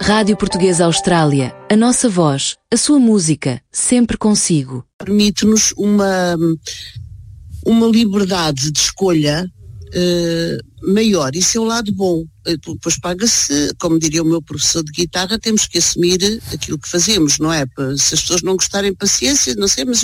Rádio Portuguesa Austrália, a nossa voz, a sua música, sempre consigo. Permite-nos uma liberdade de escolha maior, isso é o lado bom. Depois paga-se, como diria o meu professor de guitarra, temos que assumir aquilo que fazemos, não é? Se as pessoas não gostarem, paciência, não sei, mas